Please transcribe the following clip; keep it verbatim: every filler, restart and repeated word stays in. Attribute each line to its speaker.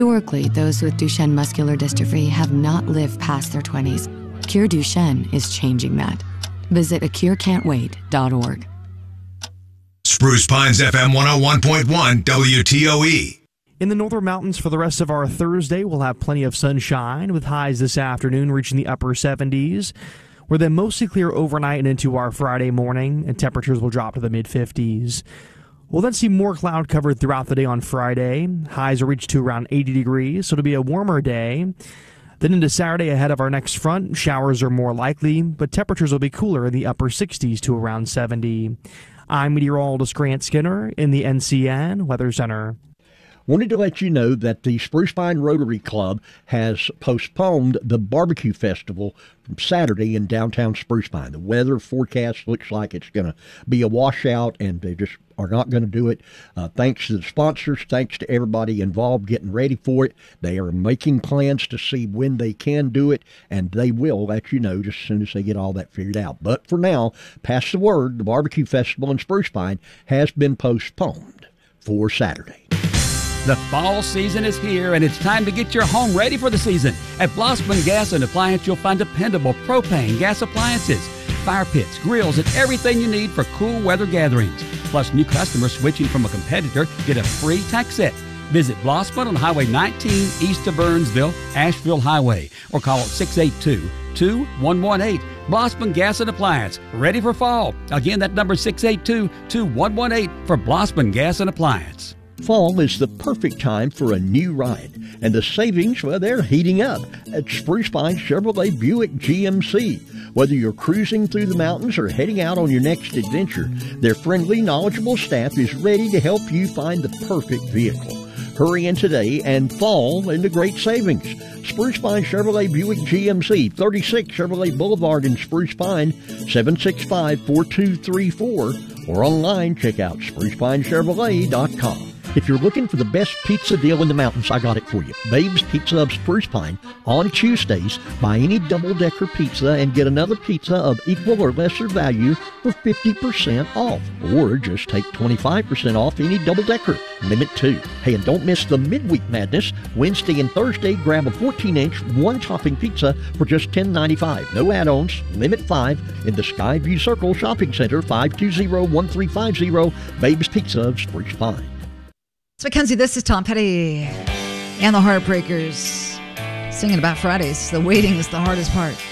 Speaker 1: Historically, those with Duchenne muscular dystrophy have not lived past their twenties. Cure Duchenne is changing that. Visit a cure can't wait dot org.
Speaker 2: Spruce Pines F M one oh one point one W T O E.
Speaker 3: In the northern mountains for the rest of our Thursday, we'll have plenty of sunshine with highs this afternoon reaching the upper seventies. We're then mostly clear overnight and into our Friday morning, and temperatures will drop to the mid-fifties. We'll then see more cloud cover throughout the day on Friday. Highs will reach to around eighty degrees, so it'll be a warmer day. Then into Saturday ahead of our next front, showers are more likely, but temperatures will be cooler in the upper sixties to around seventy. I'm meteorologist Grant Skinner in the N C N Weather Center.
Speaker 4: Wanted to let you know that the Spruce Pine Rotary Club has postponed the barbecue festival from Saturday in downtown Spruce Pine. The weather forecast looks like it's going to be a washout, and they just are not going to do it. Uh, thanks to the sponsors, thanks to everybody involved getting ready for it. They are making plans to see when they can do it, and they will let you know just as soon as they get all that figured out. But for now, pass the word, the barbecue festival in Spruce Pine has been postponed for Saturday.
Speaker 5: The fall season is here, and it's time to get your home ready for the season. At Blossman Gas and Appliance, you'll find dependable propane gas appliances, fire pits, grills, and everything you need for cool weather gatherings. Plus, new customers switching from a competitor get a free tax set. Visit Blossman on Highway nineteen east of Burnsville, Asheville Highway, or call six eight two, two one one eight. Blossman Gas and Appliance, ready for fall. Again, that number is six eight two, two one one eight for Blossman Gas and Appliance.
Speaker 4: Fall is the perfect time for a new ride, and the savings, well, they're heating up at Spruce Pine Chevrolet Buick G M C. Whether you're cruising through the mountains or heading out on your next adventure, their friendly, knowledgeable staff is ready to help you find the perfect vehicle. Hurry in today and fall into great savings. Spruce Pine Chevrolet Buick G M C, thirty-six Chevrolet Boulevard in Spruce Pine, seven six five, four two three four, or online, check out spruce pine chevrolet dot com. If you're looking for the best pizza deal in the mountains, I got it for you. Babe's Pizza of Spruce Pine. On Tuesdays, buy any double-decker pizza and get another pizza of equal or lesser value for fifty percent off. Or just take twenty-five percent off any double-decker. Limit two. Hey, and don't miss the Midweek Madness. Wednesday and Thursday, grab a fourteen inch, one-topping pizza for just ten ninety-five. No add-ons. Limit five in the Skyview Circle Shopping Center, five two zero, one three five zero. Babe's Pizza of Spruce Pine.
Speaker 6: So, Mackenzie, this is Tom Petty and the Heartbreakers singing about Fridays. The waiting is the hardest part.